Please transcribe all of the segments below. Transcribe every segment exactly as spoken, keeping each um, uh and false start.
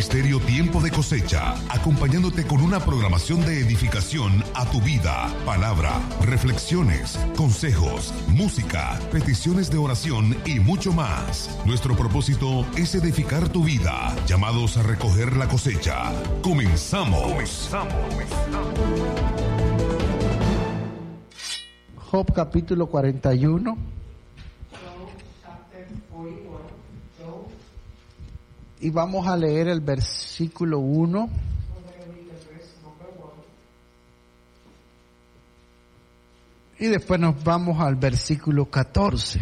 Ministerio Tiempo de Cosecha, acompañándote con una programación de edificación a tu vida, palabra, reflexiones, consejos, música, peticiones de oración y mucho más. Nuestro propósito es edificar tu vida, llamados a recoger la cosecha. Comenzamos. Comenzamos. Job capítulo cuarenta y uno. Y vamos a leer el versículo uno. Y después nos vamos al versículo catorce.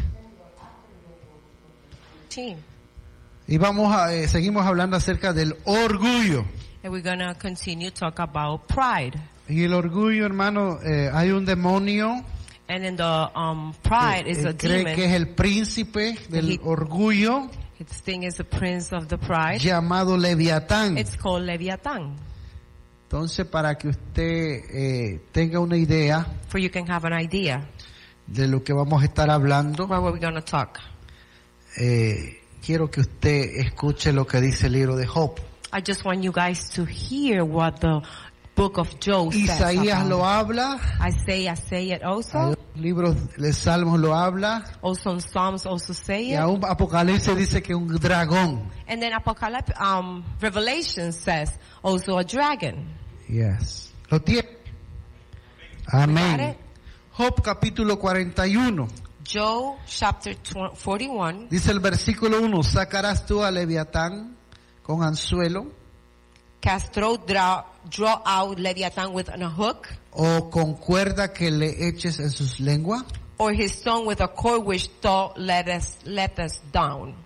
Sí. Y vamos a eh, seguimos hablando acerca del orgullo. And we're going to continue to talk about pride. Y el orgullo, hermano, eh, hay un demonio And in the um, pride que is eh, a cree demon. que es el príncipe del He- orgullo, Its thing is the prince of the pride. llamado Leviatán. It's called Leviathan. Entonces, para que usted eh, tenga una idea For you can have an idea de lo que vamos a estar hablando, about what we're going to talk. eh, quiero que usted escuche lo que dice el libro de Job. I just want you guys to hear what the book of Job says Isaías about lo it. habla, Isaiah say it also. los libros de Salmos lo habla, Also in Psalms also say y it. aún Apocalipsis dice que un dragón. And then Apocalypse, um, Revelation says also a dragon. Yes. Lo tiene. Got Amén. it? Job capítulo cuarenta y uno. Job chapter forty-one. Dice el versículo uno, ¿sacarás tú a Leviatán con anzuelo Cast throw, draw, draw out Leviathan with a hook, o con cuerda que le eches en sus lenguas? or his tongue with a cord which thou let us, let us down.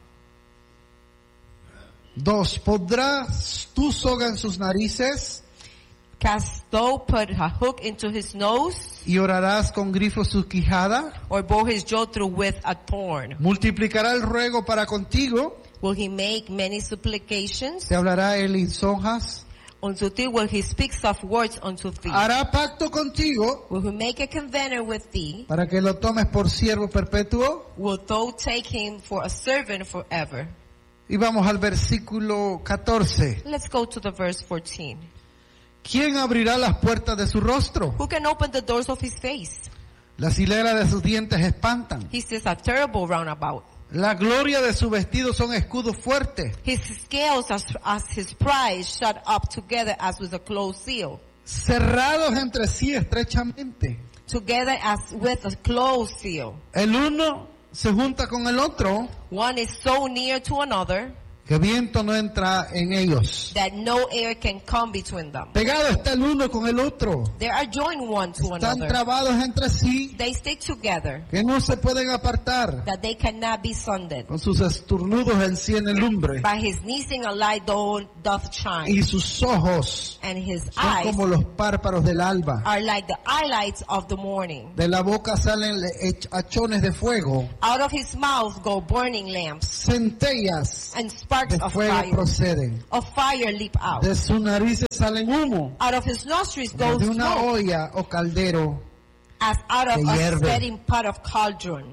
Dos, ¿podrás tú soga en sus narices Cast thou put a hook into his nose, y orarás con grifo su quijada? or bow his jaw through with a thorn? ¿Multiplicará el ruego para contigo? Will he make many supplications? ¿Te hablará él lisonjas? Unto thee will he speak soft words unto thee? ¿Hará pacto contigo Will he make a covenant with thee? para que lo tomes por siervo perpetuo? Will thou take him for a servant forever? Y vamos al versículo catorce. Let's go to the verse fourteen. ¿Quién abrirá las puertas de su rostro? Who can open the doors of his face? Las hileras de sus dientes espantan. He says a terrible roundabout. La gloria de su vestido son escudos fuertes. His scales as, as his pride shut up together as with a closed seal. Cerrados entre sí estrechamente. Together as with a closed seal. El uno se junta con el otro, One is so near to another que viento no entra en ellos. that no air can come between them. Pegado está el uno con el otro. They are joined one to Están another. trabados entre sí, They stick together, que no se pueden apartar. that they cannot be sundered. Con sus estornudos encienden lumbre. By his sneezing a light dawn doth shine, Y sus ojos and his son eyes como los párpados del alba. are like the highlights of the morning. De la boca salen le- hech- hachones de fuego. Out of his mouth go burning lamps, Centellas and sparks de of fuego fire. proceden. Of fire leap out. De sus narices salen humo. Out of his nostrils Como goes de una smoke, olla o caldero. as out of que a hierve. steaming pot of cauldron.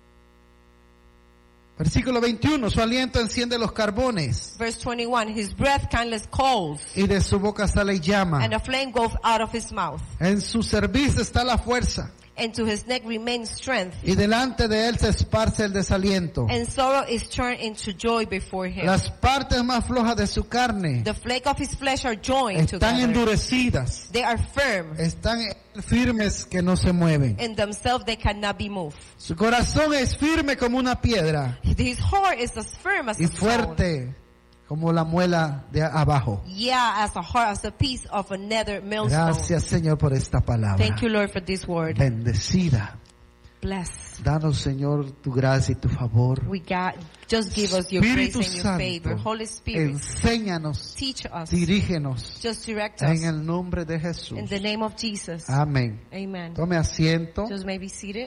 Versículo veintiuno. Su aliento enciende los carbones. Verse twenty-one, his breath kindles coals, Y de su boca sale llama. and a flame goes out of his mouth. En su servicio está la fuerza. And to his neck remains strength, Y delante de él se esparce el desaliento. and sorrow is turned into joy before him. Las partes más flojas de su carne The flake of his flesh are joined están together. endurecidas. They are firm. Están firmes que no se mueven. In themselves they cannot be moved. Su corazón es firme como una piedra His heart is as firm as y a stone. fuerte como la muela de abajo. Yeah, as a heart, as a piece of a nether millstone. Gracias, Señor, por esta palabra. Thank you, Lord, for this word. Bendecida. Bless. Danos, Señor, tu gracia y tu favor. We got, just give us your Espíritu grace and your favor. Santo, Holy Spirit, enséñanos, teach us. dirígenos Just direct us. en el nombre de Jesús. In the name of Jesus. Amén. Amen. Tome asiento Just may be seated.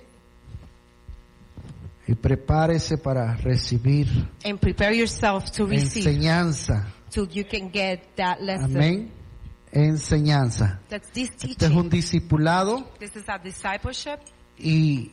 y prepárese para recibir And prepare yourself to receive. enseñanza. So you can get that lesson. Amén. Enseñanza. That's this Este es teaching. un discipulado This is a discipleship. y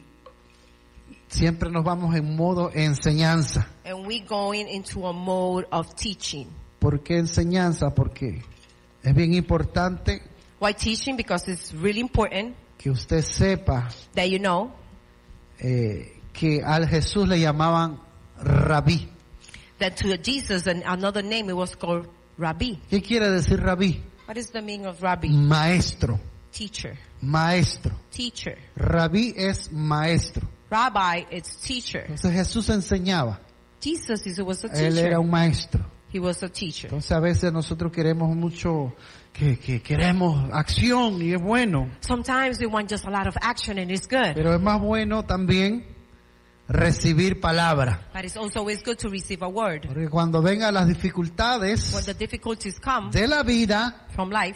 siempre nos vamos en modo enseñanza. And we going into a mode of teaching. ¿Por qué enseñanza? Porque es bien importante Why teaching? Because it's really important que usted sepa that you know eh, que al Jesús le llamaban rabí. that to Jesus and another name it was called Rabbi. ¿Qué quiere decir rabí? What is the meaning of Rabbi? Maestro, Teacher. maestro. Teacher. Rabí es maestro. Rabbi is teacher. Entonces Jesús enseñaba. Jesus is, was a Él teacher. era un maestro. He was a teacher. Entonces a veces nosotros queremos mucho, que, que queremos acción y es bueno. Sometimes we want just a lot of action and it's good. Pero es más bueno también recibir palabra. But it's also always good to receive a word. Porque cuando vengan las dificultades When the difficulties come de la vida, from life,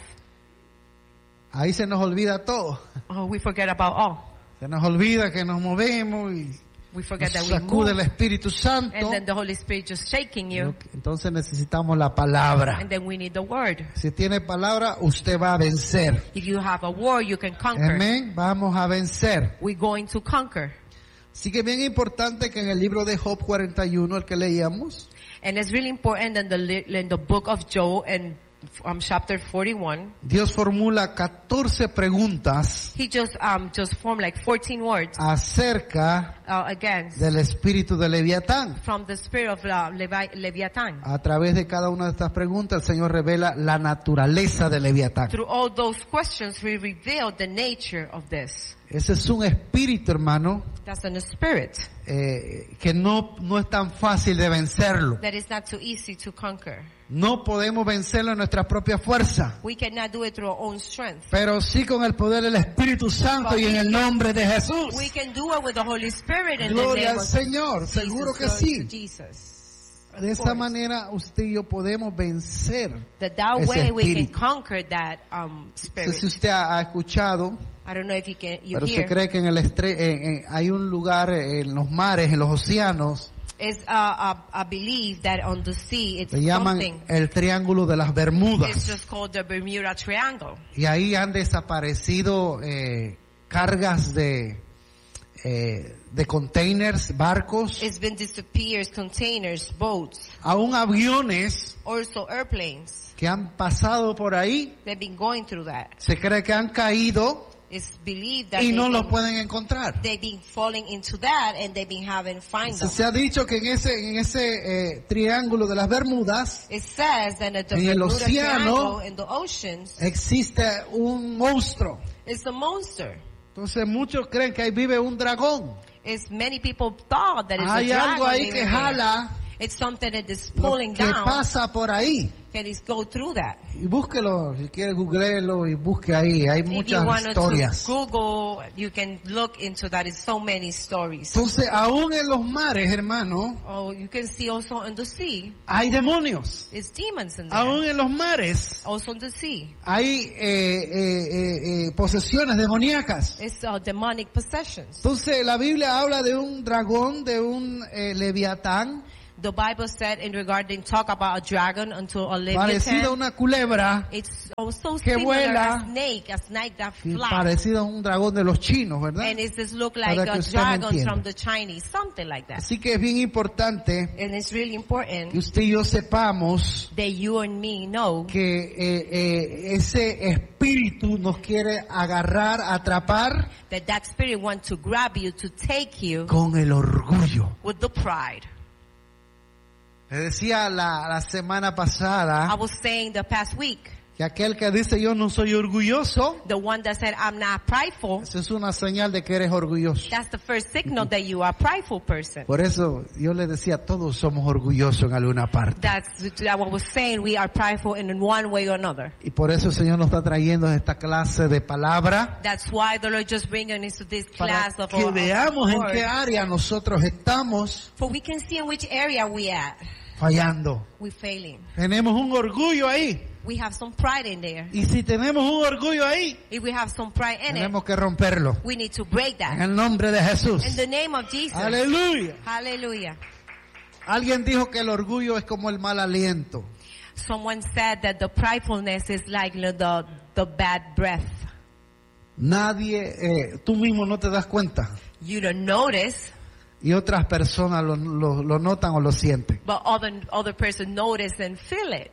ahí se nos olvida todo. oh, we forget about all. Se nos olvida que nos movemos y We forget nos that we sacude el move. Espíritu Santo. And then the Holy Spirit just shaking you. Entonces necesitamos la palabra. And then we need the word. Si tiene palabra, usted va a vencer. If you have a word, you can conquer. Amén. Vamos a vencer. We're going to conquer. Así que bien importante que en el libro de Job cuarenta y uno, el que leíamos, And it's really important in the, li- in the book of Job and um, chapter forty-one, Dios formula catorce preguntas he just um just formed like fourteen words acerca uh, again del espíritu de Leviatán. from the spirit of uh, Levi- Leviathan. A través de cada una de estas preguntas, el Señor revela la naturaleza de Leviatán. Through all those questions, we reveal the nature of this. Ese es un espíritu, hermano, That's in the spirit eh, que no, no es tan fácil de vencerlo. that is not too easy to conquer. No podemos vencerlo en nuestra propia fuerza, We cannot do it through our own strength. pero sí con el poder del Espíritu Santo y en el nombre de Jesús. We can do it with the Holy Spirit in the Gloria name al of Señor, Jesus. seguro que Glory sí. to Jesus. De Of esa course. manera usted y yo podemos vencer. That that ese way we can espíritu. conquer that um, No sé spirit. si usted ha, ha escuchado, I don't know if you can you pero se hear. cree que en el estre en- en- hay un lugar en los mares, en los océanos, It's uh, uh, I believe that on the sea it's le llaman something. el Triángulo de las It's Bermudas. just called the Bermuda Triangle. Y ahí han desaparecido eh, cargas de eh, de containers, barcos, It's been disappears, containers, boats, aún aviones also airplanes. que han pasado por ahí. They've been going through that. Se cree que han caído It's believed that y they've no los been, pueden encontrar. they've been falling into that and they've been having find Se, them. se ha dicho que en ese en ese eh, triángulo de las Bermudas It says that at the en el Bermuda océano Triangle in the oceans, existe un monstruo. it's a monster. Entonces muchos creen que ahí vive un dragón. It's many people thought that it's Hay a algo dragon ahí living que there. jala It's something that is lo pulling que down. pasa por ahí. Can it go through that? Y búsquelo, si quiere googleelo y busque ahí, hay If you muchas wanted historias. to Google, you can look into that. It's so many stories. Entonces, aún en los mares, hermano, Oh, you can see also in the sea. hay demonios. It's demons in there. Aún en los mares Also in the sea. hay eh, eh, eh, eh, posesiones demoníacas. It's uh, demonic possessions. Entonces, la Biblia habla de un dragón, de un eh, leviatán, The Bible said in regarding talk about a dragon unto a parecido a leviathan. una culebra, It's also que similar vuela. a snake, a snake that y flies. parecido a un dragón de los chinos, ¿verdad? And it just look like Para que a usted me dragon entienda. from the Chinese, something like that. Así que es bien importante And it's really que important usted y yo sepamos that you and me know que eh, eh, ese espíritu nos quiere agarrar, atrapar that that spirit wants to grab you, to take you con el orgullo. with the pride. Le decía la, la semana I pasada was saying the past week, que aquel que dice yo no soy orgulloso, the one that said I'm not prideful, eso es una señal de que eres orgulloso. that's the first signal that you are a prideful person. Por eso yo le decía, todos somos orgullosos en alguna parte. That's that what I was saying, we are prideful in one way or another. Y por eso el Señor nos está trayendo esta clase de palabra That's why the Lord just bringing us to this para class of que our veamos en word. qué área nosotros estamos For we can see in which area we at. fallando. We failing. Tenemos un orgullo ahí. We have some pride in there. Y si tenemos un orgullo ahí, If we have some pride in it, tenemos que romperlo. we need to break En that. el nombre de Jesús. In the name of Jesus. Aleluya. Hallelujah. Alguien dijo que el orgullo es como el mal aliento. Someone said that the pridefulness is like the the, the bad breath. Nadie, eh, tú mismo no te das cuenta. You don't notice. y otras personas lo, lo, lo notan o lo sienten. but other other person notice and feel it.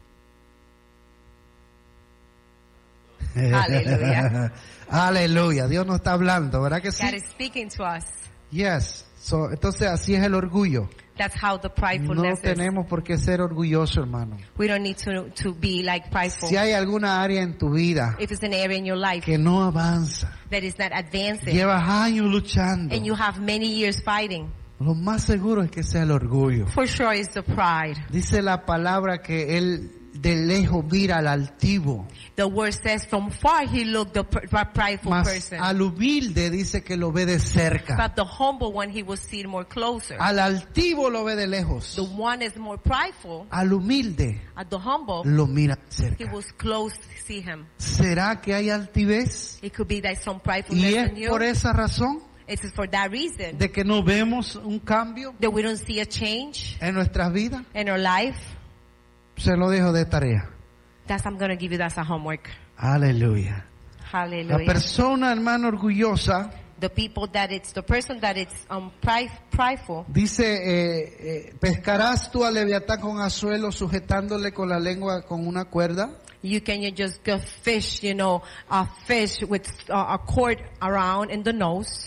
Aleluya. Aleluya. Dios nos está hablando, ¿verdad que sí? God is speaking to us. Yes. So, entonces así es el orgullo. That's how the No pridefulness is. tenemos por qué ser orgullosos, hermano. We don't need to to be like prideful. Si hay alguna área en tu vida If it's an area in your life que no avanza, that is not advancing, llevas años luchando, and you have many years fighting, lo más seguro es que sea el orgullo. for sure it's the pride. Dice la palabra que él de lejos mira al altivo, The word says from far he looked the pr- pr- prideful mas person. al humilde dice que lo ve de cerca. But the humble one he will see more closer. Al altivo lo ve de lejos. The one is more prideful. Al humilde At the humble, lo mira de he cerca. was close to see him. ¿Será que hay altivez? It could be that some Y pridefulness es in you. por esa razón It is for that reason de que no vemos un cambio that we don't see a change en nuestras vidas. in our life. Se lo dejo de tarea. That's I'm going to give you that's a homework. Aleluya. La Hallelujah. persona, hermano, orgullosa, The people that it's the person that it's um pride, prideful. dice, eh, eh, pescarás tú al leviatán con anzuelo sujetándole con la lengua con una cuerda. You can you just go fish, you know, a fish with uh, a cord around in the nose.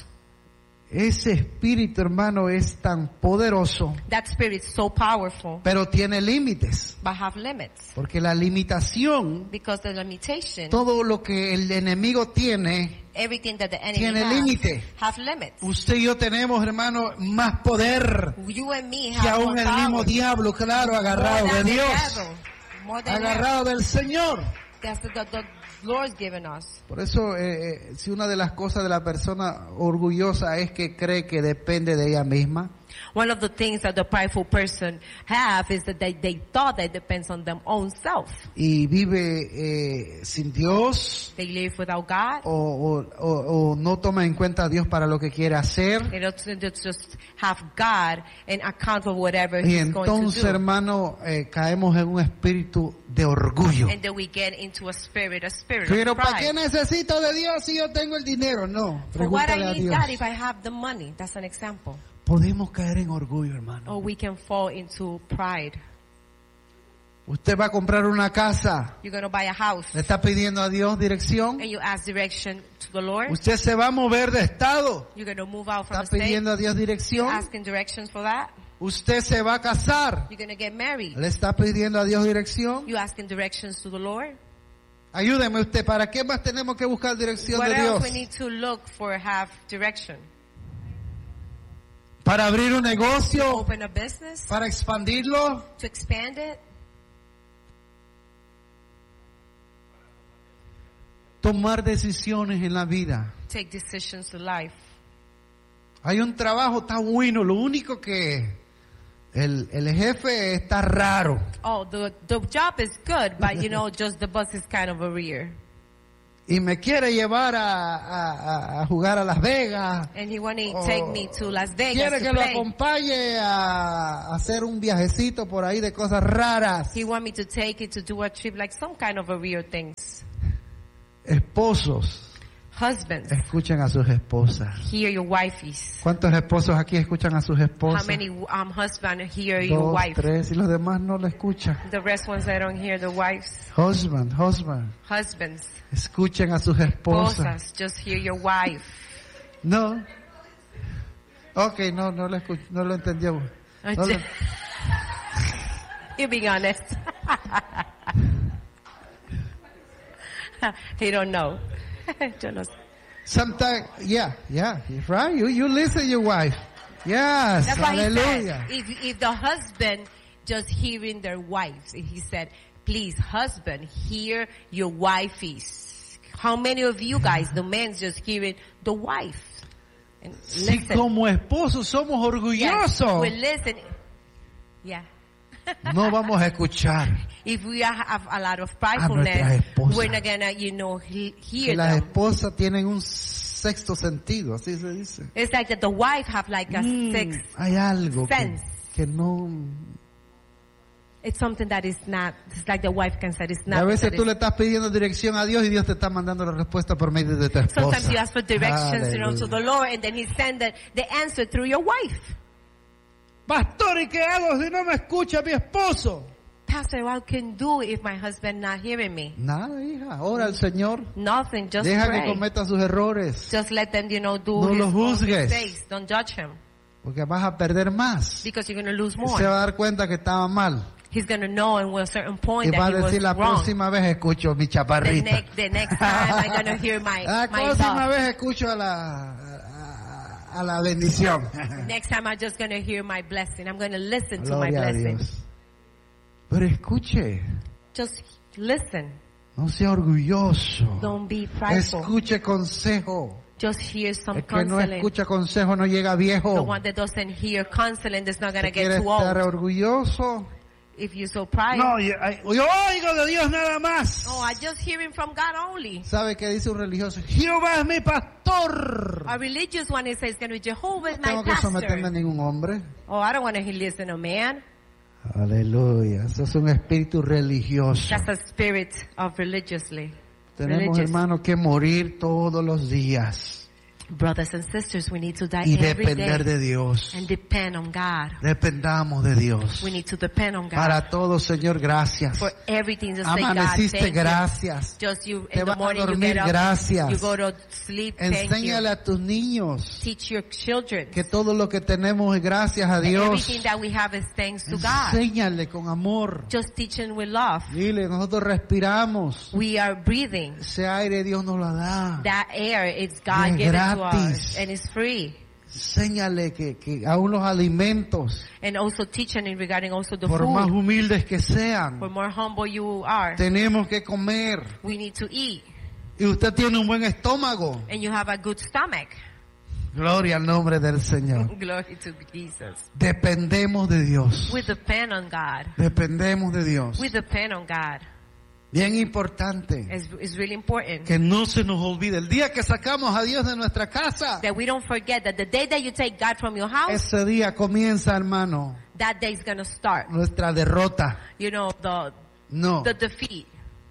Ese espíritu, hermano, es tan poderoso, That spirit is so powerful, pero tiene límites. but have limits. Porque la limitación, Because the limitation, todo lo que el enemigo tiene, everything that the enemy tiene has, límite. have limits. Usted y yo tenemos, hermano, más poder You and me que have aún more el mismo power. diablo, claro, More agarrado de than the Dios, devil. More than the agarrado del Señor. That's the, the, the Lord's given us. Por eso, eh, eh, si una de las cosas de la persona orgullosa es que cree que depende de ella misma, One of the things that the prideful person have is that they, they thought that it depends on them own self. y vive eh, sin Dios, They live without God. o, o, o, o no toma en cuenta a Dios para lo que quiere hacer, They don't they just have God and account for whatever y He's going to entonces, do. hermano, eh, caemos en un espíritu de orgullo. And then we get into a spirit, a spirit Pero of ¿para qué pride. necesito de Dios si yo tengo el dinero? No, For what I pregúntale a need Dios. God if I have the money. That's an example. Podemos caer en orgullo, hermano. Or we can fall into pride. Usted va a comprar una casa, You're going to buy a house le está pidiendo a Dios dirección. and you ask direction to the Lord. Usted se va a mover de estado, You're going to move out from está the state. pidiendo a Dios dirección. Asking directions for that. Usted se va a casar, You're going to get married. le está pidiendo a Dios dirección. You asking directions to the Lord. Ayúdeme usted, ¿para qué más tenemos que buscar dirección What de else Dios? we need to look for have direction? Para abrir un To negocio, open a business? para expandirlo. To expand it? Tomar decisiones en la vida. Take decisions to life. Hay un trabajo, está bueno, lo único que el, el jefe está raro. Oh, the the job is good, but you know, just the bus is kind of a rear. Y me quiere llevar a, a- a jugar a Las Vegas. And he want to Oh, take me to Las Vegas Quiere to que lo play. acompañe a, a hacer un viajecito por ahí de cosas raras. He want me to take it to do a trip like some kind of a real things. Esposos, Husbands, escuchen a sus esposas. hear your wifeys. ¿Cuántos esposos aquí escuchan a sus How esposas? many um husband hear your Dos, wife? tres, y los demás no lo escuchan. The rest ones that don't hear the wives. Husband, husband, Husbands, escuchen a sus esposas. esposas, just hear your wife. No. Ok, no, no lo escucho, no lo entendíamos. No lo- You're being honest. He don't know. Yo no sé. Sometimes, yeah, yeah, you're right. You, you listen to your wife. Yes, That's why he hallelujah. said, if, if the husband just hearing their wives, he said, please, husband, hear your wifeys. How many of you guys, the men's just hearing the wife? And Si listen. como esposos somos Yes, orgullosos, we listen. Yeah. no vamos a escuchar. If we have a lot of nuestras pridefulness, esposas. we're not gonna, you know, he- Que hear las them. esposas tienen un sexto sentido, así se dice. It's like that the wife have like a Mm, sixth hay algo que, sense. que no, It's something that is not, it's like the wife can say, it's Y a not. veces tú le estás pidiendo dirección a Dios y Dios te está mandando la respuesta por medio de tu Sometimes you esposa. ask for directions, you know, to Aleluya. the Lord, and then He send the, the answer through your wife. Pastor, ¿y qué hago si no me escucha mi esposo? Pastor, what can I do if my husband not hearing me? Nada, hija. Ora al Señor. Nothing, just Deja pray. que cometa sus errores. Just let them, you know, do No his lo own juzgues. mistakes. Don't judge him, Porque vas a perder más. because you're going to lose Se more. va a dar cuenta que estaba mal. He's going to know at a certain Y point va a that he was decir la wrong. próxima vez escucho mi The, chaparrita. next, the next time I'm going to hear my, La my próxima love. vez escucho a la, a, a la bendición. Next time I'm just going to hear my blessing. I'm going to listen to my Gloria a blessing. Dios. Pero escuche, Just listen. no sea orgulloso. Don't be prideful. Escuche consejo. Just hear some El que no counseling. escucha consejo no llega The viejo. one that doesn't hear counseling is not going to Si get quiere too estar old. orgulloso, If you're so proud. No, yo, ay, yo oigo de Dios nada más. Oh, I just hearing from God only. ¿sabe qué dice un religioso? Jehová es mi pastor. A religious one is saying, Jehovah is No tengo my que someterme a pastor. ningún hombre. Oh, I don't want to listen to man. Aleluya. Eso es un espíritu religioso. That's a spirit of religiously. Tenemos, religious. hermanos, que morir todos los días Brothers and sisters, we need to die y every depender day de Dios. and depend on God. Dependamos de Dios. We need to depend on God. Para todo, Señor, gracias. For everything, just say, God, Amaneciste, thank you. gracias. Just you, Te in the vas a morning you dormir, get up, gracias. you go to sleep, thank you. Enséñale a tus niños Teach your children. que todo lo que tenemos es gracias a that Dios. Everything that we have is thanks to God. Enséñale con amor. Just teaching with love. Dile, nosotros respiramos. We are breathing. Ese aire Dios nos lo da. That air, it's Y God es given to gratis. us, and it's free. Enséñale que, que aún los alimentos, And also teaching in regarding also the por más food. humildes que sean, For more humble you are, tenemos que comer. we need to eat. Y usted tiene un buen estómago. And you have a good stomach. Gloria al nombre del Señor. Glory to Jesus. Dependemos de Dios. We depend on God. Dependemos de Dios. We depend on God. Bien importante It's, it's really important que no se nos olvide. El día que sacamos a Dios de nuestra casa, that we don't forget that the day that you take God from your house, ese día comienza, hermano, that day is going to start. nuestra derrota. You know, the No. the defeat.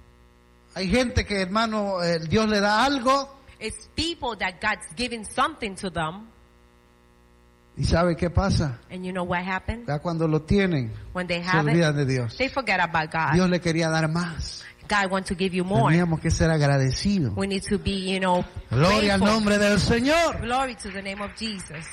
Hay gente que, hermano, eh, Dios le da algo It's people that God's giving something to them. y ¿sabe qué pasa? And you know what happened? Ya cuando lo tienen, When they se have it, olvidan de Dios. they forget about God. Dios le quería dar más. God wants to give you more. Teníamos que ser agradecidos. We need to be, you know, Gloria al grateful. nombre del Señor. Glory to the name of Jesus.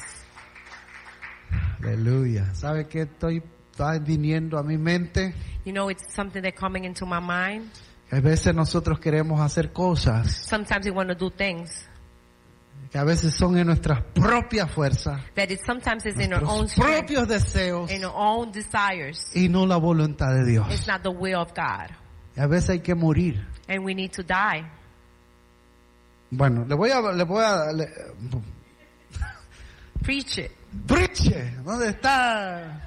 Aleluya. ¿Sabe qué estoy está viniendo a mi mente? You know, it's something that's coming into my mind. A veces nosotros queremos hacer cosas Sometimes we want to do things que a veces son en nuestras propias fuerzas, that it sometimes is in our own nuestros strength, propios deseos in our own desires. y no la voluntad de Dios. It's not the will of God. Y a veces hay que morir. And we need to die. Bueno, le voy a, le voy a, le- Preach it. Preche, ¿dónde está?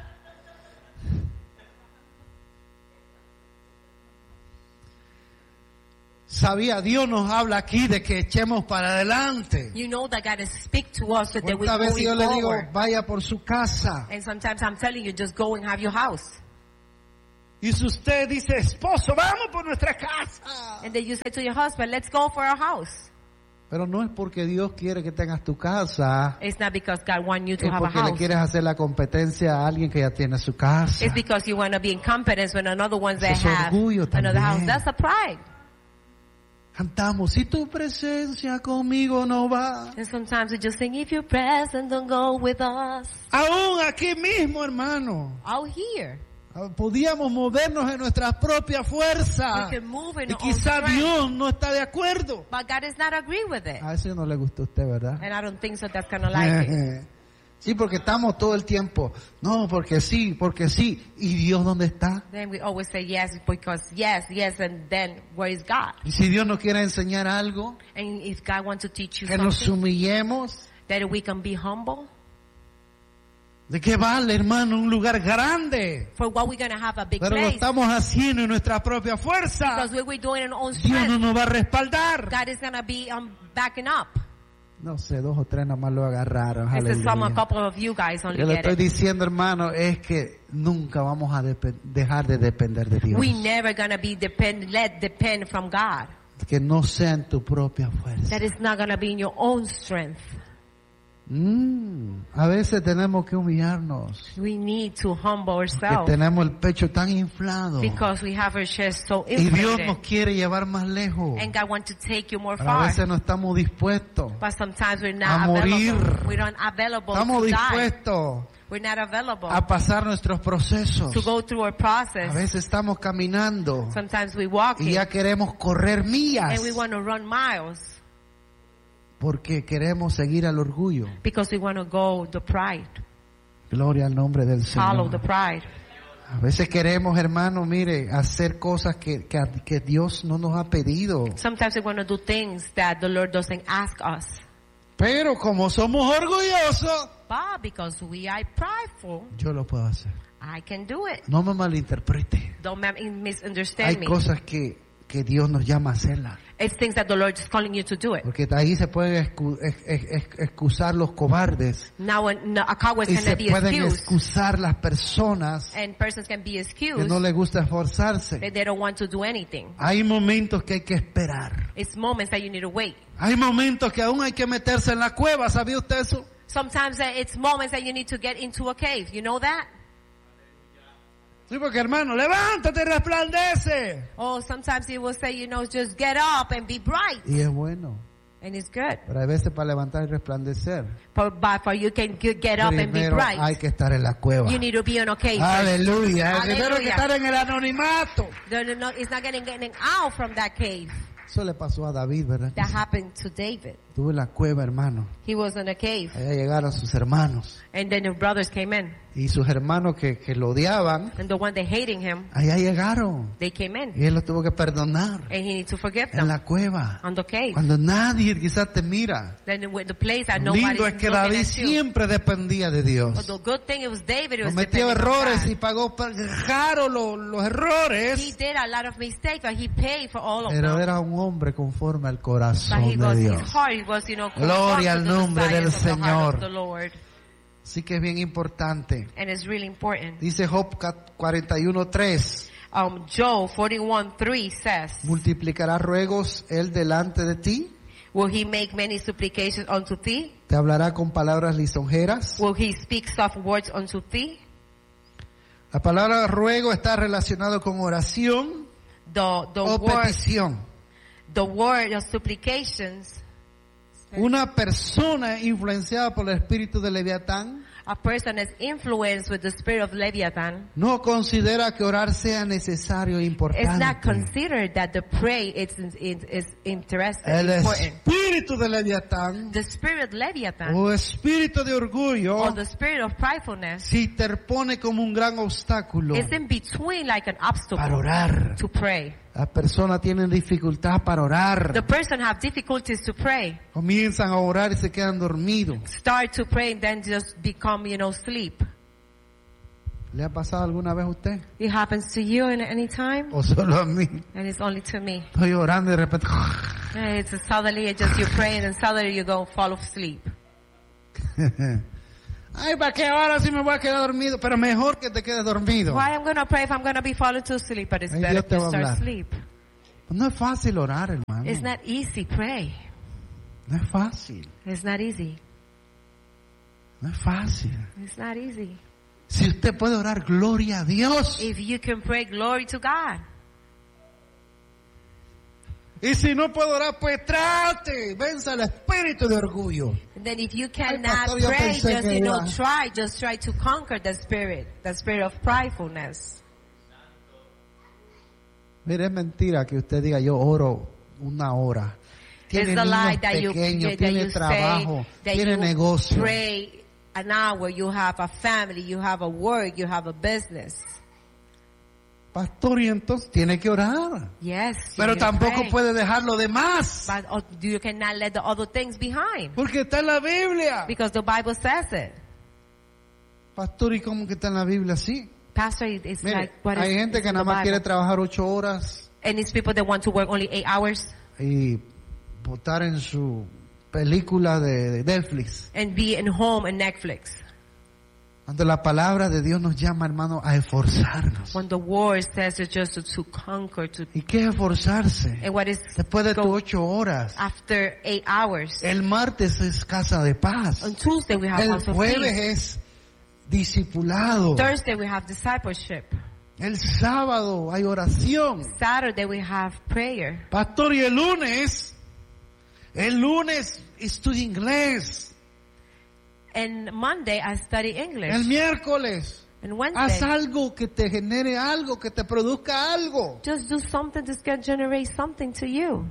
Sabía, Dios nos habla aquí de que echemos para adelante. You know that God is speak to us so that we're ¿Cuántas veces yo going le digo, forward. vaya por su casa? And sometimes I'm telling you, just go and have your house. Y si usted dice, esposo, vamos por nuestra casa. And then you say to your husband, let's go for our house. Pero no es porque Dios quiere que tengas tu casa, It's not because God wants you to es have a porque le house. quieres hacer la competencia a alguien que ya tiene su casa. It's because you want to be in competence when another ones that Eso es have orgullo another house. también. That's a pride. Cantamos, si tu presencia conmigo no va. And sometimes we just sing, if you're present, don't go with us. Aún aquí mismo, hermano, Out here. podíamos movernos en nuestra propia fuerza. We can move in Y our own quizá strength. Dios no está de acuerdo. But God does not agree with it. A eso no le gustó a usted, ¿verdad? And I don't think so that's gonna like it. Sí, porque estamos todo el tiempo. No, porque sí, porque sí. ¿Y Dios dónde está? Then we always say yes because yes, yes, and then where is God? Y si Dios nos quiere enseñar algo, And if God wants to teach you que nos something, humillemos. that we can be humble. ¿De qué vale, hermano, un lugar grande? For what we're gonna have a big Pero lo place. estamos haciendo en nuestra propia fuerza. Because what we're doing in our own Dios no strength, nos va a respaldar. God is gonna be um, backing up. No sé, dos o tres nada más lo agarraron. This is some, a Aleluya. couple of you guys only Yo le get estoy it. diciendo, hermano, es que nunca vamos a depe- dejar de depender de Dios. We never gonna be depend, let depend from God. Que no sea en tu propia fuerza. That is not gonna be in your own strength. Mm, a veces tenemos que humillarnos. We need to humble Que ourselves tenemos el pecho tan inflado. because we have our chest so Y Dios nos inflated. quiere llevar más lejos. And God wants to take you more Pero a far. veces no estamos dispuestos. But sometimes we're a not morir. available. We're not available Estamos to die. dispuestos We're not available a pasar nuestros procesos. to go through our A process. veces estamos caminando Sometimes we walk y it ya queremos correr millas and we want to run miles porque queremos seguir al orgullo. because we want to go the pride. Gloria al nombre del Follow the Señor. pride. A veces queremos, hermano, mire, hacer cosas que, que, que Dios no nos ha pedido. Sometimes we want to do things that the Lord doesn't ask us. Pero como somos orgullosos, But because we are prideful, yo lo puedo hacer. I can do it. No me malinterprete. Don't ma- misunderstand Hay me. cosas que, que Dios nos llama a hacerlas. It's things that the Lord is calling you to do it. Porque ahí se pueden excu- ex- ex- ex- excusar los cobardes. Now, when, no, a coward Y se cannot be pueden excused, excusar las personas and persons can be que excused no les gusta esforzarse. that they don't want to do anything. Hay momentos que hay que esperar. It's moments that you need to wait. Hay momentos que aún hay que meterse en la cueva. ¿Sabía usted eso? Sometimes uh, it's moments that you need to get into a cave. You know that? Sí, porque hermano, levántate y resplandece. Oh, sometimes he will say, you know, just get up and be bright. Y es bueno. And it's good. Pero hay veces para levantar y resplandecer, But, but for you can get get up and be primero hay bright, que estar en la cueva. you need to be in a cave. first. Aleluya. Primero hay que Hallelujah. estar en el anonimato. No, no, no, it's not getting, getting out from that cave. Eso le pasó a David, ¿verdad? That happened to David. Estuvo en la cueva, hermano. He was in a cave. Allá llegaron sus hermanos. And then the brothers came in. Y sus hermanos que, que lo odiaban, And the one that hating him, allá llegaron. they came in. Y él los tuvo que perdonar. And he needs to forgive En them la cueva. on the cave. Cuando nadie quizás te mira. Then with the place that Lo nobody's lindo es que looking David at you. siempre dependía de Dios. But the good thing it was David who was Cometió depending on errores God. y pagó pa- caro los, los He errores. did a lot of mistakes, but he paid for all of Pero them. era un hombre conforme al But corazón he de was, his Dios. heart was, you know, Gloria al conformed to the nombre del desires of the heart Señor. of the Lord. Así que es bien importante. And it's really important. Dice Job cuarenta y uno tres. Um, Job forty-one three says, ¿Multiplicará ruegos él delante de ti? will he make many supplications unto thee? ¿Te hablará con palabras lisonjeras? Will he speak soft words unto thee? La palabra ruego está relacionado con oración The, the o word, petición. the word of supplications, Una persona influenciada por el espíritu de Leviatán a person is influenced with the spirit of Leviathan. no considera que orar sea necesario e It's not importante. considered that the pray is, is, is interesting, El important. espíritu de Leviatán The spirit of Leviathan o espíritu de orgullo or the spirit of pridefulness se interpone como un gran obstáculo is in between like an obstacle para orar. to pray. Las personas tienen dificultad para The orar. person have difficulties to pray. Comienzan a orar y se quedan dormidos. Start to pray and then just become, you know, sleep. ¿Le ha pasado alguna vez a usted? It happens to you in any time, ¿O solo a mí? and it's only to me. Estoy orando y de repente... And it's suddenly it's just you're praying and suddenly you go fall asleep. Ay, ¿para qué ahora sí me voy a quedar dormido? Pero mejor que te quedes dormido. Why I'm gonna pray if I'm gonna be falling to sleep, but it's Ay, better Dios te to va a start hablar. sleep. No es fácil orar, hermano. It's not easy, pray. No es fácil. It's not easy. No es fácil. It's not easy. Si usted puede orar, gloria a Dios. If you can pray, glory to God. Y si no puede orar, pues trate. Venza el espíritu de orgullo. And then if you cannot pastor, yo pray, pensé just, que you know, iba- try, just try to conquer the spirit, the spirit of pridefulness. Mire, es mentira que usted diga, yo oro una hora. Tiene It's a niños lie that you, pequeños, that tiene you trabajo, say that tiene you negocio. pray an hour, you have a family, you have a work, you have a business. Pastor, y entonces tiene que orar. Yes, you Pero need to tampoco pray. puede dejar lo demás. But oh, you cannot let the other things behind. Porque está en la Biblia. Because the Bible says it. Pastor, ¿y cómo que está en la Biblia así? Pastor, it- it's Mire, like, what hay is, gente is que in nada the más quiere Bible? trabajar ocho horas And it's people that want to work only eight hours y botar en su películas de, de Netflix. and be in home and Netflix. Cuando la palabra de Dios nos llama, hermano, a esforzarnos. When the word says it's just to, to conquer, to ¿Y qué es esforzarse? and what is Después de tus go ocho horas. after eight hours. El martes es casa de paz. On Tuesday we have El house of jueves peace. es discipulado. Thursday we have discipleship. El sábado hay oración. Saturday we have prayer. Pastor, y el lunes, el lunes estudio inglés. And Monday I study English. El miércoles, And haz Wednesday, algo que te genere algo, que te produzca algo. just do something that's going to generate something to you.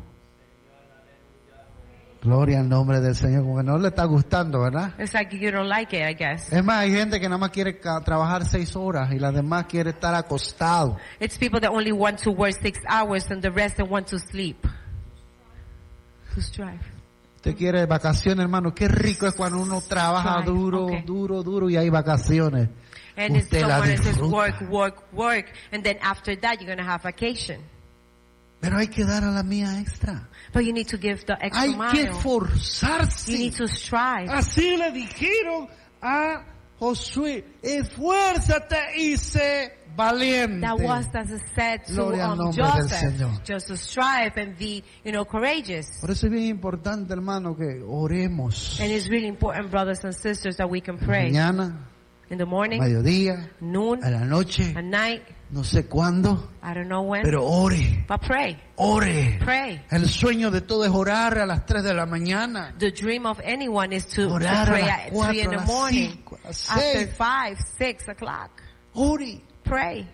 Gloria al nombre del Señor, como que no le está gustando, ¿verdad? It's like you don't like it, I guess. Es más, hay gente que nada más quiere ca- trabajar seis horas y las demás quiere estar acostado. It's people that only want to work six hours and the rest that want to sleep. To strive. Usted quiere vacaciones, hermano. Qué rico es cuando uno trabaja Right, duro, okay. duro, duro y hay vacaciones. And it's Usted la someone that says disfruta. work, work, work, and then after that you're going to have vacation. Pero hay que dar a la mía extra. But you need to give the extra Hay que mile. You esforzarse. need to strive. Así le dijeron a Josué, esfuérzate y sé valiente. That was as it said to Gloria al um, nombre del Joseph, Señor. just to strive and be, you know, courageous. Por eso es bien importante, hermano, que oremos. And it's really important, brothers and sisters, that we can pray Mañana, in the morning, mediodía, noon, a la noche, at night. no sé cuándo, I don't know when, pero ore, but pray, ore. pray. El sueño de todo es orar a las tres de la mañana. The dream of anyone is to, to Orar a pray las at cuatro, three in a the las morning, cinco, a las after seis. five, six o'clock. Ore. Pray.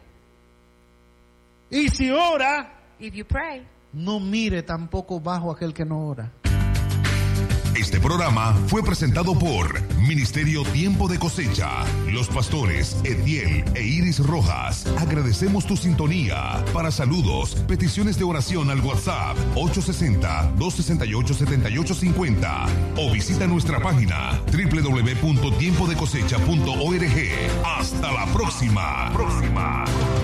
Y si ora, If you pray, No mire tampoco bajo aquel que no ora. Este programa fue presentado por Ministerio Tiempo de Cosecha. Los pastores Etiel e Iris Rojas. Agradecemos tu sintonía. Para saludos, peticiones de oración al WhatsApp ocho seis cero, dos seis ocho, siete ocho cinco cero o visita nuestra página doble u doble u doble u punto tiempo de cosecha punto org. Hasta la próxima. Próxima.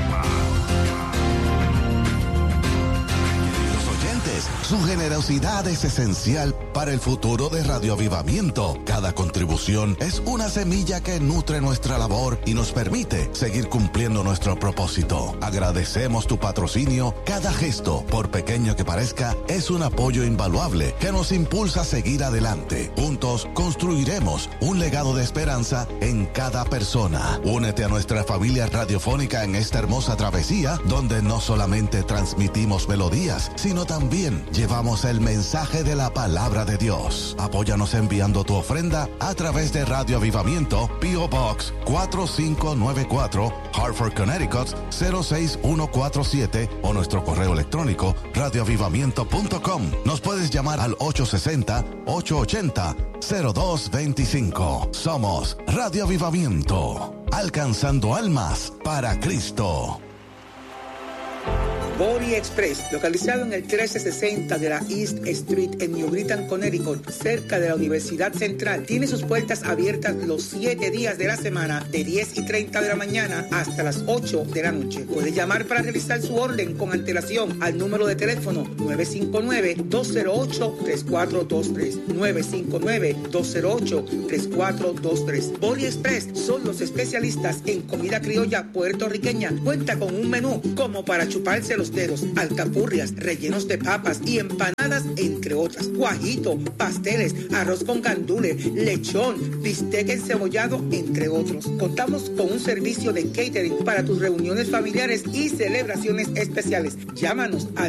Su generosidad es esencial para el futuro de Radio Avivamiento. Cada contribución es una semilla que nutre nuestra labor y nos permite seguir cumpliendo nuestro propósito. Agradecemos tu patrocinio. Cada gesto, por pequeño que parezca, es un apoyo invaluable que nos impulsa a seguir adelante. Juntos construiremos un legado de esperanza en cada persona. Únete a nuestra familia radiofónica en esta hermosa travesía, donde no solamente transmitimos melodías, sino también llevamos el mensaje de la palabra de Dios. Apóyanos enviando tu ofrenda a través de Radio Avivamiento, P O Box cuatro cinco nueve cuatro, Hartford, Connecticut cero seis uno cuatro siete o nuestro correo electrónico radio avivamiento punto com. Nos puedes llamar al ocho seis cero, ocho ocho cero, cero dos dos cinco. Somos Radio Avivamiento, alcanzando almas para Cristo. Body Express, localizado en el trece sesenta de la East Street en New Britain, Connecticut, cerca de la Universidad Central, tiene sus puertas abiertas los siete días de la semana, de diez y treinta de la mañana hasta las ocho de la noche. Puede llamar para realizar su orden con antelación al número de teléfono nueve cinco nueve, dos cero ocho, tres cuatro dos tres, nueve cinco nueve, dos cero ocho, tres cuatro dos tres. Body Express son los especialistas en comida criolla puertorriqueña. Cuenta con un menú como para chuparse los dedos, alcapurrias, rellenos de papas y empanadas, entre otras, guajito, pasteles, arroz con gandules, lechón, bistec encebollado, entre otros. Contamos con un servicio de catering para tus reuniones familiares y celebraciones especiales. Llámanos al